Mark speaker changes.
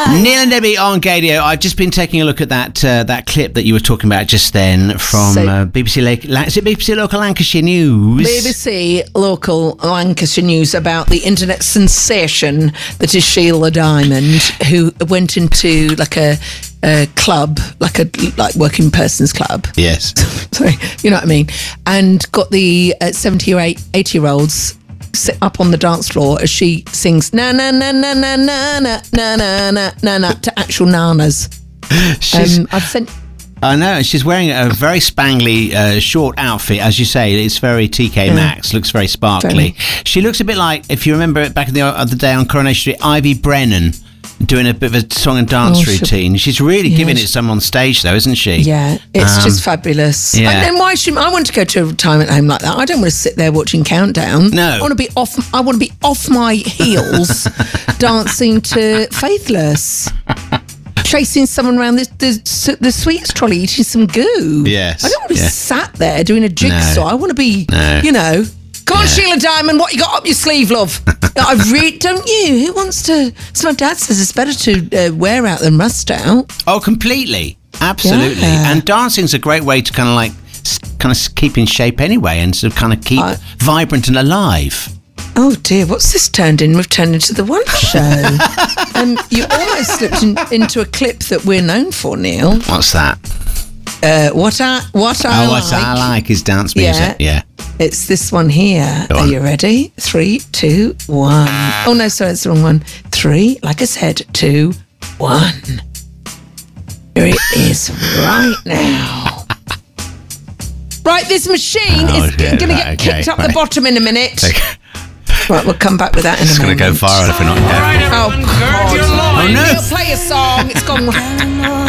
Speaker 1: Neil and Debbie on Gadio. I've just been taking a look at that clip that you were talking about just then from BBC. Is it BBC Local Lancashire News?
Speaker 2: BBC Local Lancashire News about the internet sensation that is Sheila Diamond, who went into like a club, like working person's club.
Speaker 1: Yes.
Speaker 2: Sorry, you know what I mean? And got the 70 or 80-year-olds sit up on the dance floor as she sings na na na na na na na na na na na na to actual nanas.
Speaker 1: I know, she's wearing a very spangly short outfit, as you say. It's very TK Maxx, looks very sparkly. She looks a bit like, if you remember back in the other day on Coronation Street, Ivy Brennan doing a bit of a song and dance routine. She's really giving it some on stage, though, isn't she?
Speaker 2: Yeah, it's just fabulous.
Speaker 1: Yeah.
Speaker 2: And then why should I want to go to a retirement home like that? I don't want to sit there watching Countdown.
Speaker 1: No,
Speaker 2: I want to be off my heels, dancing to Faithless, chasing someone around the sweets trolley, eating some goo.
Speaker 1: Yes,
Speaker 2: I don't want to be sat there doing a jigsaw. I want to be, Come on, Sheila Diamond, what you got up your sleeve, love? Don't you? Who wants to? So my dad says it's better to wear out than rust out.
Speaker 1: Oh, completely. Absolutely.
Speaker 2: Yeah.
Speaker 1: And dancing's a great way to kind of keep in shape anyway and to kind of keep vibrant and alive.
Speaker 2: Oh dear, what's this turned in? We've turned into the One Show. You almost slipped into a clip that we're known for, Neil.
Speaker 1: What's that?
Speaker 2: What I
Speaker 1: like is dance music. Yeah.
Speaker 2: It's this one here. Are you ready? 3, 2, 1. Oh no, sorry, it's the wrong one. 3, like I said, 2, 1. Here it is right now. Right, this machine is going to get kicked up the bottom in a minute. Right, we'll come back with that in a moment.
Speaker 1: It's going to go viral if we're not careful.
Speaker 2: Oh, God.
Speaker 1: Oh, no.
Speaker 2: We'll play a song. It's gone...